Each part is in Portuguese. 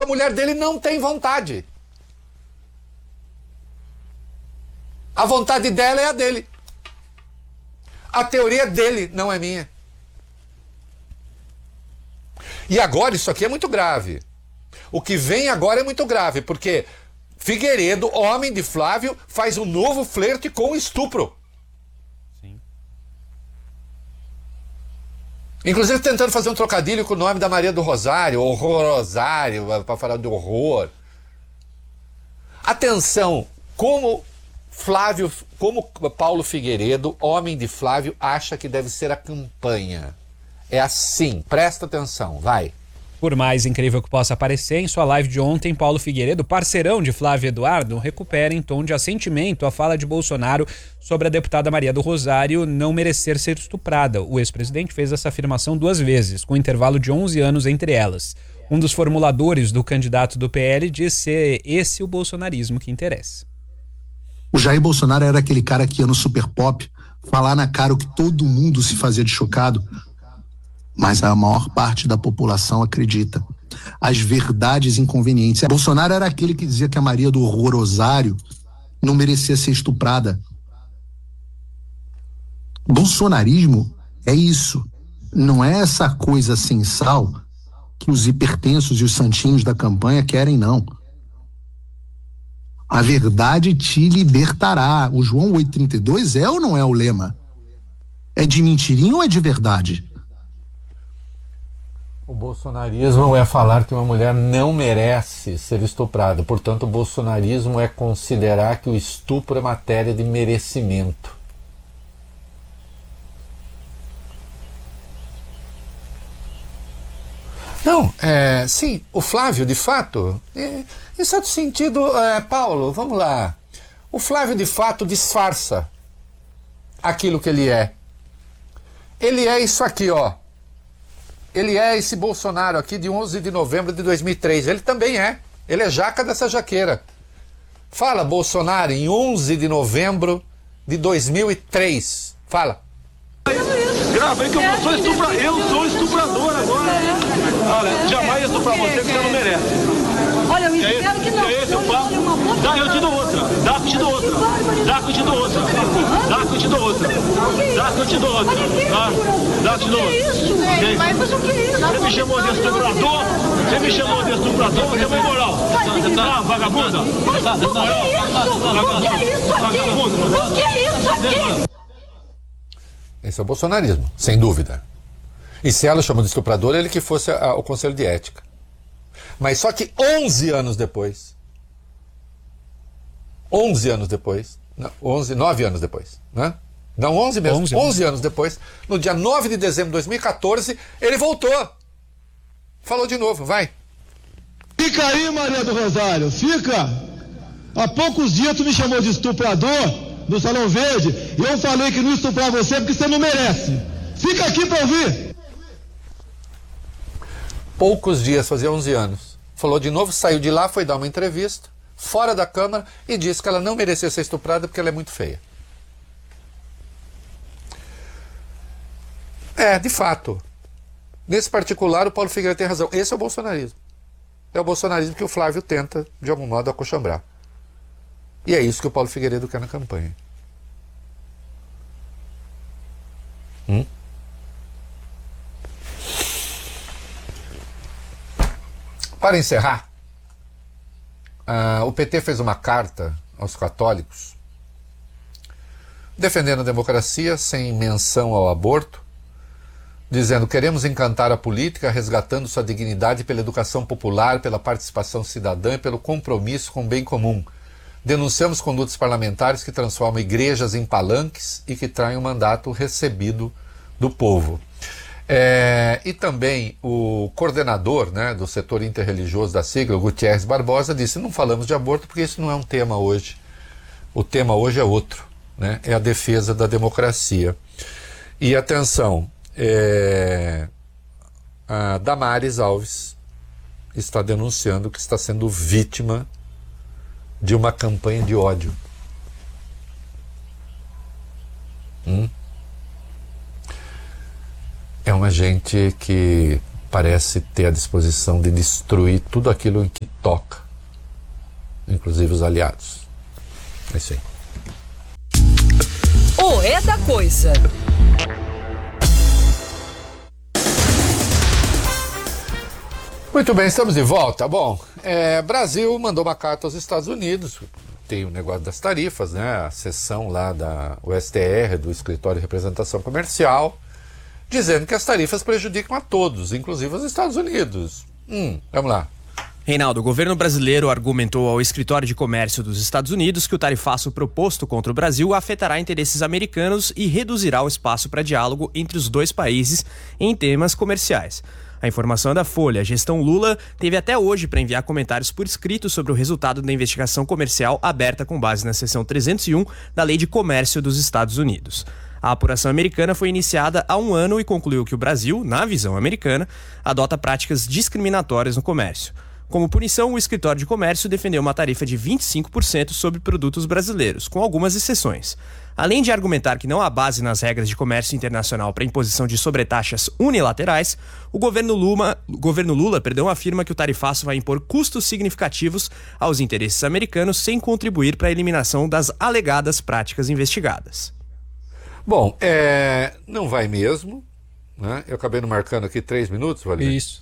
mulher dele não tem vontade. A vontade dela é a dele. A teoria é dele, não é minha. E agora isso aqui é muito grave. O que vem agora é muito grave, porque Figueiredo, homem de Flávio, faz um novo flerte com estupro. Sim. Inclusive tentando fazer um trocadilho com o nome da Maria do Rosário, Horrorosário, para falar de horror. Atenção, como Paulo Figueiredo, homem de Flávio, acha que deve ser a campanha. É assim, presta atenção, vai. Por mais incrível que possa parecer, em sua live de ontem, Paulo Figueiredo, parceirão de Flávio Eduardo, recupera em tom de assentimento a fala de Bolsonaro sobre a deputada Maria do Rosário não merecer ser estuprada. O ex-presidente fez essa afirmação 2 vezes, com um intervalo de 11 anos entre elas. Um dos formuladores do candidato do PL diz ser esse o bolsonarismo que interessa. O Jair Bolsonaro era aquele cara que ia no Super Pop falar na cara o que todo mundo se fazia de chocado, mas a maior parte da população acredita. As verdades inconvenientes. Bolsonaro era aquele que dizia que a Maria do Horrorosário não merecia ser estuprada. Bolsonarismo é isso. Não é essa coisa sem sal que os hipertensos e os santinhos da campanha querem, não. A verdade te libertará. O João 8,32 é ou não é o lema? É de mentirinha ou é de verdade? O bolsonarismo é falar que uma mulher não merece ser estuprada. Portanto, o bolsonarismo é considerar que o estupro é matéria de merecimento. Não, sim, o Flávio, de fato, em certo sentido, Paulo, vamos lá. O Flávio, de fato, disfarça aquilo que ele é. Ele é isso aqui, ó. Ele é esse Bolsonaro aqui de 11 de novembro de 2003. Ele também é. Ele é jaca dessa jaqueira. Fala, Bolsonaro, em 11 de novembro de 2003. Fala. Grava aí que eu sou estuprador agora. Olha, jamais estuprar você que você não merece. Olha, eu espero que não. Dá, eu te dou outra. Dá que eu te dou outra. Dá que eu te dou outra. Dá que eu te dou outra. Dá que eu te dou outra. Dá que eu te dou outra. Mas o que é isso? Você me chamou de estuprador? Você me chamou de estuprador? Você é uma imoral. Ah, vagabunda. O que é isso aqui? O que é isso aqui? Esse é o bolsonarismo, sem dúvida. E se ela chamou de estuprador, ele que fosse ao Conselho de Ética. Mas só que 11 anos depois, 9 anos depois, né? Não, 11 mesmo, 11 anos depois, no dia 9 de dezembro de 2014, ele voltou. Falou de novo, vai. Fica aí, Maria do Rosário, fica. Há poucos dias tu me chamou de estuprador no Salão Verde, e eu falei que não estuprar você porque você não merece. Fica aqui pra ouvir. Poucos dias, fazia 11 anos. Falou de novo, saiu de lá, foi dar uma entrevista, fora da Câmara, e disse que ela não merecia ser estuprada porque ela é muito feia. De fato. Nesse particular, o Paulo Figueiredo tem razão. Esse é o bolsonarismo. É o bolsonarismo que o Flávio tenta, de algum modo, acochambrar. E é isso que o Paulo Figueiredo quer na campanha. Para encerrar, o PT fez uma carta aos católicos defendendo a democracia sem menção ao aborto, dizendo: queremos encantar a política, resgatando sua dignidade pela educação popular, pela participação cidadã e pelo compromisso com o bem comum. Denunciamos condutas parlamentares que transformam igrejas em palanques e que traem o mandato recebido do povo. E também o coordenador, né, do setor interreligioso da sigla, Gutierrez Barbosa, disse: não falamos de aborto porque isso não é um tema hoje. O tema hoje é outro, né? É a defesa da democracia. E atenção, a Damares Alves está denunciando que está sendo vítima de uma campanha de ódio. É uma gente que parece ter a disposição de destruir tudo aquilo em que toca, inclusive os aliados. É isso aí. O É da Coisa. Muito bem, estamos de volta. Bom, Brasil mandou uma carta aos Estados Unidos, tem o negócio das tarifas, né? A seção lá da USTR, do Escritório de Representação Comercial, dizendo que as tarifas prejudicam a todos, inclusive os Estados Unidos. Vamos lá. Reinaldo, o governo brasileiro argumentou ao Escritório de Comércio dos Estados Unidos que o tarifaço proposto contra o Brasil afetará interesses americanos e reduzirá o espaço para diálogo entre os dois países em temas comerciais. A informação é da Folha. A gestão Lula teve até hoje para enviar comentários por escrito sobre o resultado da investigação comercial aberta com base na seção 301 da Lei de Comércio dos Estados Unidos. A apuração americana foi iniciada há 1 ano e concluiu que o Brasil, na visão americana, adota práticas discriminatórias no comércio. Como punição, o Escritório de Comércio defendeu uma tarifa de 25% sobre produtos brasileiros, com algumas exceções. Além de argumentar que não há base nas regras de comércio internacional para imposição de sobretaxas unilaterais, o governo Lula afirma que o tarifaço vai impor custos significativos aos interesses americanos sem contribuir para a eliminação das alegadas práticas investigadas. Bom, não vai mesmo, né? Eu acabei não marcando aqui 3 minutos, Valério. Isso.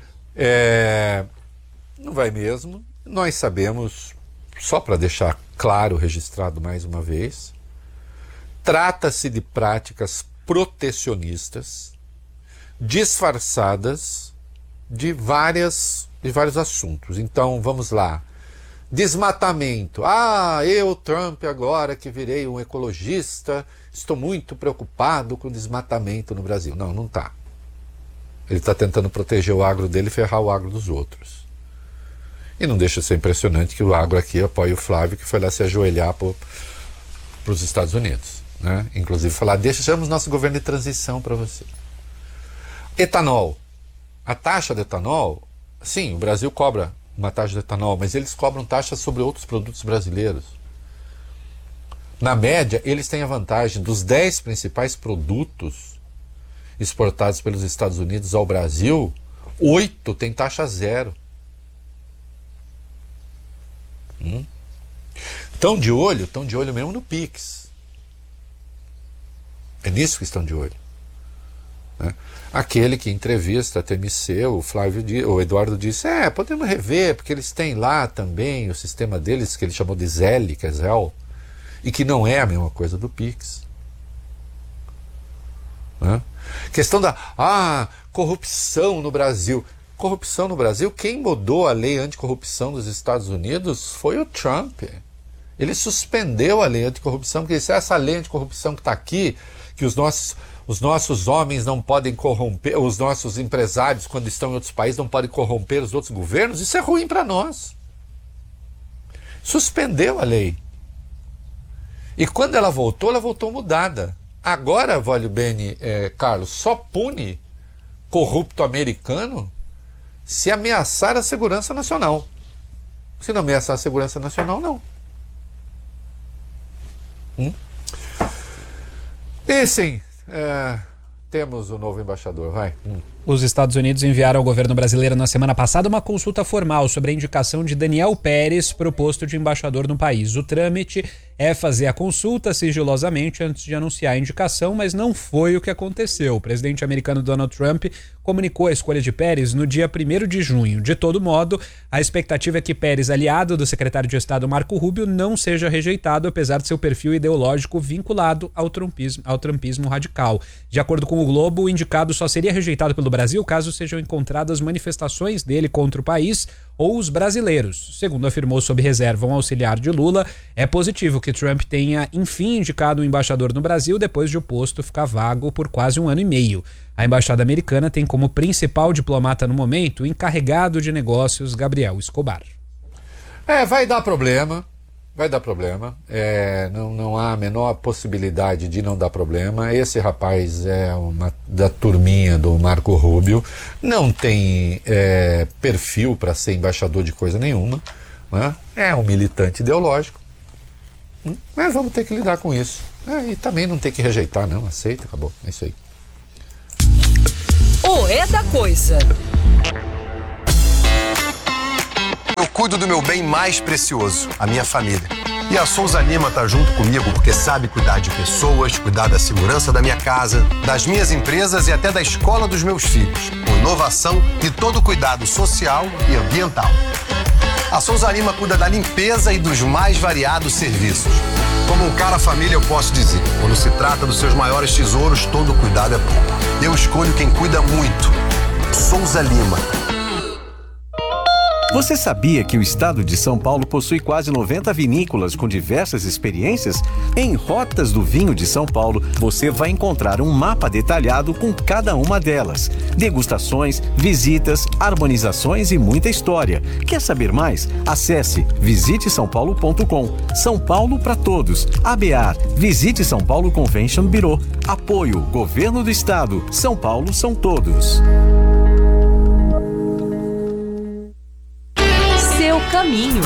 Não vai mesmo. Nós sabemos, só para deixar claro, registrado mais uma vez, trata-se de práticas protecionistas disfarçadas de vários assuntos. Então, vamos lá. Desmatamento. Eu, Trump, agora que virei um ecologista, estou muito preocupado com o desmatamento no Brasil. Não está. Ele está tentando proteger o agro dele e ferrar o agro dos outros. E não deixa de ser impressionante que o agro aqui apoia o Flávio, que foi lá se ajoelhar para os Estados Unidos. Né? Inclusive falar, deixamos nosso governo de transição para você. Etanol. A taxa de etanol, sim, o Brasil cobra uma taxa de etanol, mas eles cobram taxas sobre outros produtos brasileiros. Na média, eles têm a vantagem dos 10 principais produtos exportados pelos Estados Unidos ao Brasil, 8 têm taxa zero. Estão de olho mesmo no PIX. É nisso que estão de olho. Né? Aquele que entrevista a TMC, o Eduardo disse, podemos rever, porque eles têm lá também o sistema deles, que ele chamou de ZEL, que é ZEL, e que não é a mesma coisa do PIX. Né? Questão da corrupção no Brasil. Corrupção no Brasil, quem mudou a lei anticorrupção dos Estados Unidos foi o Trump. Ele suspendeu a lei anticorrupção, porque disse, essa lei anticorrupção que está aqui, que os nossos homens não podem corromper, os nossos empresários, quando estão em outros países, não podem corromper os outros governos, isso é ruim para nós. Suspendeu a lei. E quando ela voltou mudada. Agora, Vale Bene, Carlos, só pune corrupto americano se ameaçar a segurança nacional. Se não ameaçar a segurança nacional, não. E sim, temos o novo embaixador, vai. Os Estados Unidos enviaram ao governo brasileiro na semana passada uma consulta formal sobre a indicação de Daniel Pérez para o posto de embaixador no país. O trâmite é fazer a consulta sigilosamente antes de anunciar a indicação, mas não foi o que aconteceu. O presidente americano Donald Trump comunicou a escolha de Pérez no dia 1º de junho. De todo modo, a expectativa é que Pérez, aliado do secretário de Estado Marco Rubio, não seja rejeitado, apesar de seu perfil ideológico vinculado ao trumpismo radical. De acordo com o Globo, o indicado só seria rejeitado pelo Brasil caso sejam encontradas manifestações dele contra o país ou os brasileiros. Segundo afirmou sob reserva um auxiliar de Lula, é positivo que Trump tenha enfim indicado um embaixador no Brasil depois de o posto ficar vago por quase 1 ano e meio. A embaixada americana tem como principal diplomata no momento o encarregado de negócios Gabriel Escobar. Vai dar problema. Não há a menor possibilidade de não dar problema. Esse rapaz é da turminha do Marco Rubio, não tem perfil para ser embaixador de coisa nenhuma, né? É um militante ideológico, mas vamos ter que lidar com isso. E também não tem que rejeitar, não, aceita, acabou, é isso aí. O É da coisa. Eu cuido do meu bem mais precioso, a minha família. E a Souza Lima tá junto comigo porque sabe cuidar de pessoas, cuidar da segurança da minha casa, das minhas empresas e até da escola dos meus filhos, com inovação e todo cuidado social e ambiental. A Souza Lima cuida da limpeza e dos mais variados serviços. Como um cara família, eu posso dizer, quando se trata dos seus maiores tesouros, todo cuidado é bom. Eu escolho quem cuida muito. Souza Lima. Você sabia que o estado de São Paulo possui quase 90 vinícolas com diversas experiências? Em Rotas do Vinho de São Paulo, você vai encontrar um mapa detalhado com cada uma delas. Degustações, visitas, harmonizações e muita história. Quer saber mais? Acesse visitesaopaulo.com. São Paulo para todos. ABAR, Visite São Paulo Convention Bureau. Apoio, Governo do Estado. São Paulo são todos. Caminho.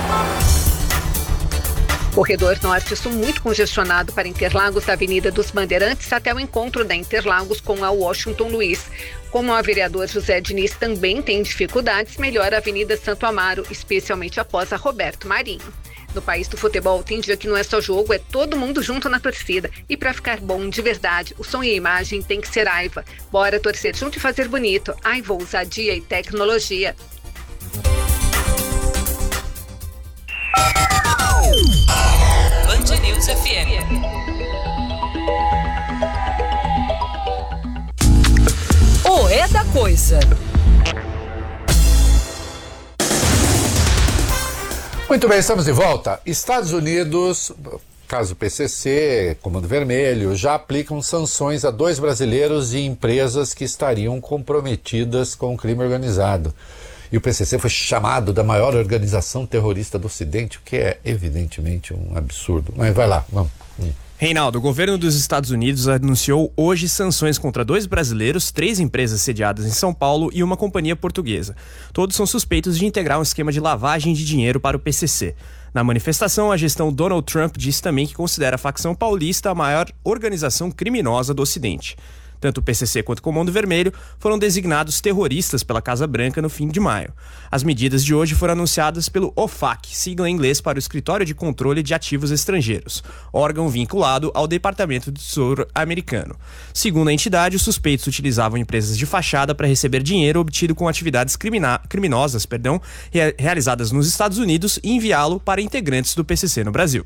Corredor Norte-Sul muito congestionado para Interlagos da Avenida dos Bandeirantes até o encontro da Interlagos com a Washington Luiz. Como o vereador José Diniz também tem dificuldades, melhora a Avenida Santo Amaro, especialmente após a Roberto Marinho. No país do futebol, tem dia que não é só jogo, é todo mundo junto na torcida. E para ficar bom de verdade, o som e a imagem tem que ser Aiva. Bora torcer junto e fazer bonito. Aiva, ousadia e tecnologia. Band News FM. É da coisa. Muito bem, estamos de volta. Estados Unidos, caso PCC, Comando Vermelho, já aplicam sanções a 2 brasileiros e empresas que estariam comprometidas com o crime organizado. E o PCC foi chamado da maior organização terrorista do Ocidente, o que é evidentemente um absurdo. Mas vai lá, vamos. Reinaldo, o governo dos Estados Unidos anunciou hoje sanções contra 2 brasileiros, 3 empresas sediadas em São Paulo e uma companhia portuguesa. Todos são suspeitos de integrar um esquema de lavagem de dinheiro para o PCC. Na manifestação, a gestão Donald Trump disse também que considera a facção paulista a maior organização criminosa do Ocidente. Tanto o PCC quanto o Comando Vermelho foram designados terroristas pela Casa Branca no fim de maio. As medidas de hoje foram anunciadas pelo OFAC, sigla em inglês para o Escritório de Controle de Ativos Estrangeiros, órgão vinculado ao Departamento do Tesouro americano. Segundo a entidade, os suspeitos utilizavam empresas de fachada para receber dinheiro obtido com atividades criminosas, realizadas nos Estados Unidos e enviá-lo para integrantes do PCC no Brasil.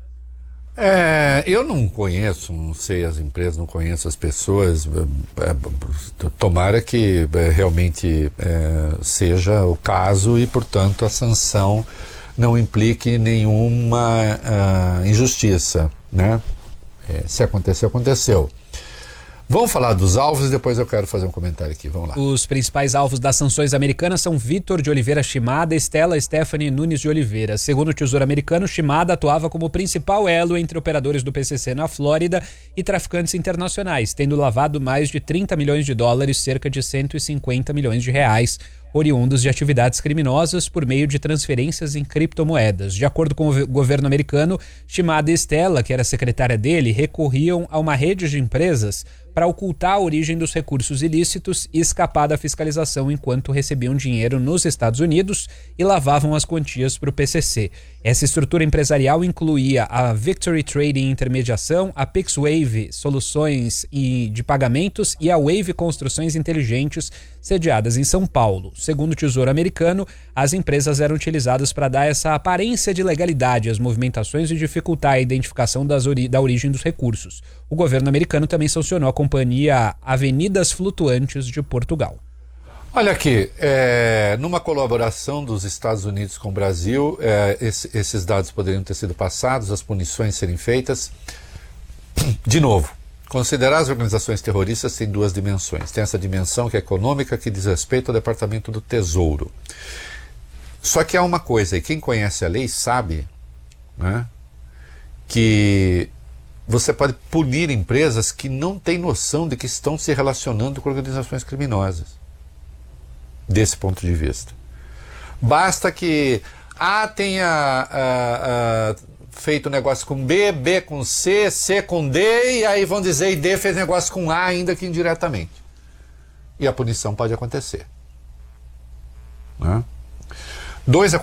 Eu não conheço, não sei as empresas, não conheço as pessoas. Tomara que realmente seja o caso e, portanto, a sanção não implique nenhuma injustiça, né? Se aconteceu, aconteceu. Vamos falar dos alvos e depois eu quero fazer um comentário aqui. Vamos lá. Os principais alvos das sanções americanas são Vitor de Oliveira Shimada e Stella Stephanie Nunes de Oliveira. Segundo o Tesouro americano, Shimada atuava como principal elo entre operadores do PCC na Flórida e traficantes internacionais, tendo lavado mais de 30 milhões de dólares, cerca de 150 milhões de reais, oriundos de atividades criminosas por meio de transferências em criptomoedas. De acordo com o governo americano, Shimada e Stella, que era secretária dele, recorriam a uma rede de empresas para ocultar a origem dos recursos ilícitos e escapar da fiscalização enquanto recebiam dinheiro nos Estados Unidos e lavavam as quantias para o PCC. Essa estrutura empresarial incluía a Victory Trading Intermediação, a PixWave Soluções de Pagamentos e a Wave Construções Inteligentes, sediadas em São Paulo. Segundo o Tesouro americano, as empresas eram utilizadas para dar essa aparência de legalidade às movimentações e dificultar a identificação da origem dos recursos. O governo americano também sancionou a companhia Avenidas Flutuantes de Portugal. Olha aqui, numa colaboração dos Estados Unidos com o Brasil, esses dados poderiam ter sido passados, as punições serem feitas. De novo, considerar as organizações terroristas tem 2 dimensões. Tem essa dimensão que é econômica, que diz respeito ao Departamento do Tesouro. Só que há uma coisa, e quem conhece a lei sabe, né, que você pode punir empresas que não têm noção de que estão se relacionando com organizações criminosas. Desse ponto de vista. Basta que A tenha feito negócio com B, B com C, C com D, e aí vão dizer e D fez negócio com A, ainda que indiretamente. e a punição pode acontecer. Né? 2